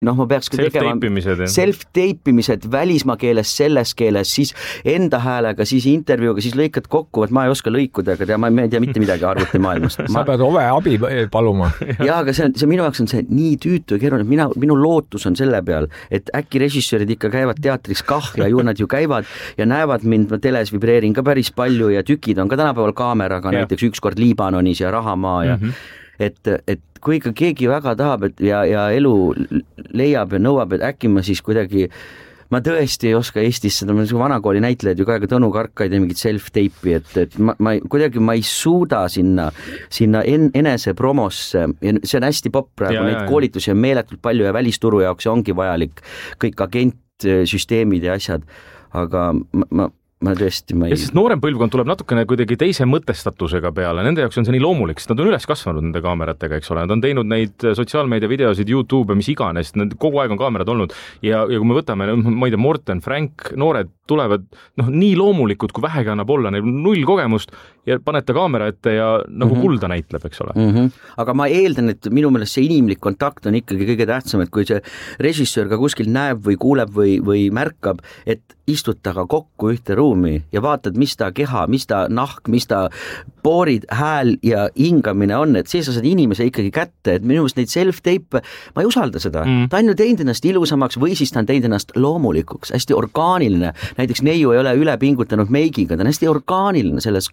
ma peaks ka tegema self-teipimised välismaa keeles, selles keeles, siis enda häälega, siis intervjuuga, siis lõikad kokku, et ma ei oska lõikuda, aga ma ei tea mitte midagi arvutimaailmast. Sa pead ove abi paluma. Jaa, aga see minu jaoks on see nii tüütu ja keeruline. Minu lootus on selle peal, et äkki režissöörid ikka käivad teatris ja ju nad ju käivad ja näevad mind, ma teles vibreerin ka päris palju ja tükid on ka tänapäeval kaameraga, näiteks ükskord Liibanonis ja Rahamaa ja et kui ikka keegi väga tahab ja elu leiab ja nõuab, et äkki ma siis kuidagi, ma tõesti ei oska Eestis seda, ma vanakooli näitlejad ju ka Tõnu Karkaid ja mingit self-teipi, et ma ei suuda sinna enese promosse ja see on hästi popp praegu, neid koolitusi on meeletult palju ja välisturu jaoks ongi vajalik kõik agentsüsteemid ja asjad, aga ma tõesti ei... Ja siis noorem põlvkond tuleb natukene kuidagi teise mõtestatusega peale. Nende jaoks on see nii loomulik, sest nad on üles kasvanud nende kaameratega, eks ole. Nad on teinud neid sotsiaalmeedia videosid, YouTube, mis iganes. Kogu aeg on kaamerad olnud. Ja kui me võtame, ma ei tea, Morten, Frank, noored tulevad nii loomulikud, kui vähegi annab olla. Neil null kogemust ja panete kaamera ette ja nagu kulda näitleb, eks ole. Aga ma eeldan, et minu meelest see inimlik kontakt on ikkagi kõige tähtsam, et kui see režissöör ka kuskil näeb või kuuleb või märkab, et istud taga kokku ühte ruumi ja vaatad, mis ta keha, mis ta nahk, mis ta poorid, hääl ja hingamine on, et see sa saad inimese ikkagi kätte, et minu meelest neid self-tape, ma ei usalda seda. Ta on ju teinud ennast ilusamaks või siis ta on teinud ennast loomulikuks, hästi orgaaniline. Näiteks Neiu ei ole üle pingutanud meigiga, ta on hästi orgaaniline selles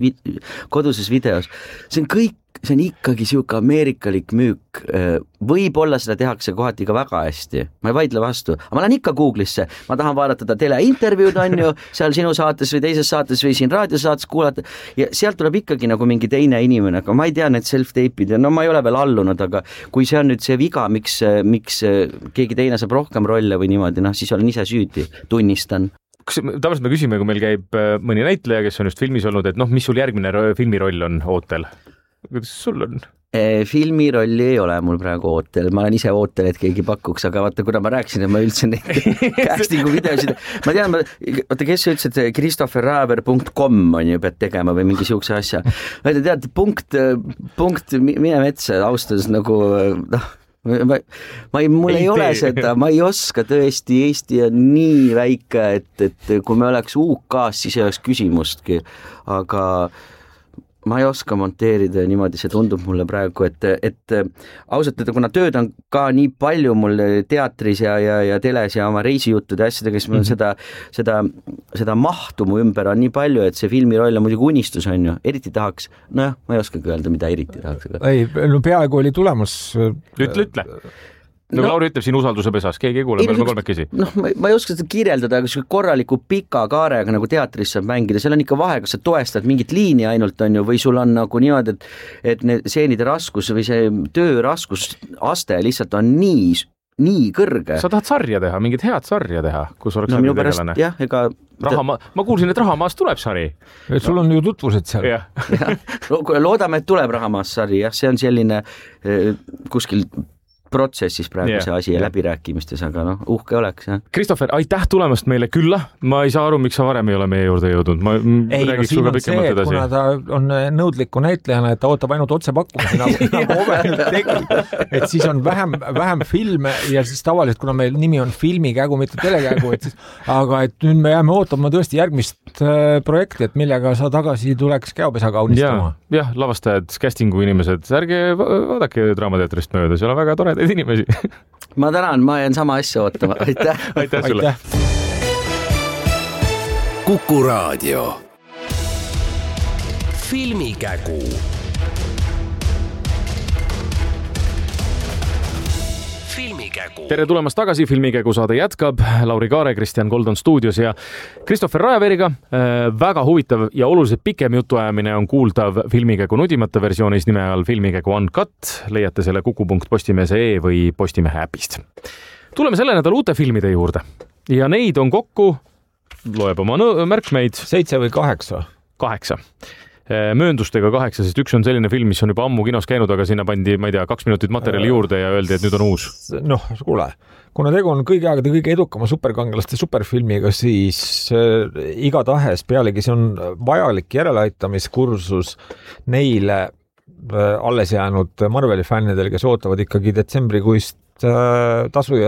koduses videos. See on ikkagi siuke ameerikalik müük. Võib-olla seda tehakse kohati ka väga hästi. Ma ei vaidle vastu. Aga ma lähen ikka Google'isse. Ma tahan vaadata ta teleintervjuud on ju, seal sinu saates või teises saates või siin raadiosaates kuulata. Ja sealt tuleb ikkagi nagu mingi teine inimene. Aga ma ei tea need self-tape'id ja ma ei ole veel allunud, aga kui see on nüüd see viga, miks keegi teine saab rohkem rolle või niimoodi, siis olen ise süüdi. Tunnistan. Tavaliselt me küsime, kui meil käib mõni näitleja, kes on just filmis olnud, et mis sul järgmine filmiroll on ootel? Kuidas sul on? Filmirolli ei ole mul praegu ootel, ma olen ise ootel, et keegi pakuks, aga vaata, kuna ma rääkisin, et ma üldse neid castingu videosid, ma tean, kes ütles, et christopherraver.com on ju, pead tegema või mingi siukse asja. Tead, punkt, mine metsa, austades nagu, mul ei ole seda, ma ei oska tõesti, Eesti on nii väike, et kui me oleks UK-s, siis ei oleks küsimustki, aga ma ei oska monteerida niimoodi, see tundub mulle praegu, et ausalt, kuna tööd on ka nii palju mul teatris ja teles ja oma reisijuttude asjadega, siis mul seda mahtu mu ümber on nii palju, et see filmiroll on muidugi unistus on ju, eriti tahaks, ma ei oskagi öelda, mida eriti tahaks. Ei, peaaegu oli tulemus. Ütle. Nagu Lauri ütleb siin usalduse pesas, keegi ei kuule, me oleme kolmekesi. Ma ei oska seda kirjeldada, aga korraliku pika kaarega nagu teatris saab mängida, seal on ikka vahe, kas sa toestad mingit liini ainult on ju, või sul on nagu niimoodi, et need seenide raskus või see töö raskusaste lihtsalt on nii kõrge. Sa tahad sarja teha, mingit head sarja teha, kus oleks minu pärast, jah, ega... Ma kuulsin, et Rahamaast tuleb sari. Et sul on ju tutvused seal. Ja. Loodame, et tuleb Rahamaast sari, jah, see on selline kuskil protsessis praegu see asi ja läbirääkimistes, aga uhke oleks. Ja. Christopher, aitäh tulemast meile külla. Ma ei saa aru, miks sa varem ei ole meie juurde jõudnud. Ma räägiks suga pikemalt edasi. Kuna ta on nõudliku näitlejana, et ta ootab ainult otsepakkumisi nagu Ove nüüd tegi. Et siis on vähem filme ja siis tavaliselt, kuna meil nimi on filmikägu, mitte telekägu, aga et nüüd me jääme ootama tõesti järgmist projekti, et millega sa tagasi tuleks Käopesa kaunistama. Jah, lavastajad, castingu inimesed, ärge vaadake Draamateatrist mööda, seal on väga tore inimesi. Ma tänan, ma jään sama asja ootama. Aitäh. Aitäh sulle. Kuku Raadio. Filmikägu. Tere tulemast tagasi, Filmikägu saade jätkab. Lauri Kaare, Kristjan Koldon stuudios ja Christopher Raeveriga. Väga huvitav ja oluliselt pikem jutuajamine on Filmikägu nudimata versioonis nime all Filmikägu Uncut. Leiate selle kuku.postimees.ee või Postimehe äpist. Tuleme selle nädala uute filmide juurde. Ja neid on kokku, loeb oma märkmeid. 7 või 8? 8. Mööndustega 8, sest üks on selline film, mis on juba ammu kinos käinud, aga sinna pandi, ma ei tea, 2 minutit materjali juurde ja öeldi, et nüüd on uus. Kuule, kuna tegu on kõigi aegade kõige edukama superkangelaste superfilmiga, siis igatahes pealegi see on vajalik järeleaitamiskursus neile alles jäänud Marveli fännidel, kes ootavad ikkagi detsembrikuist tasujad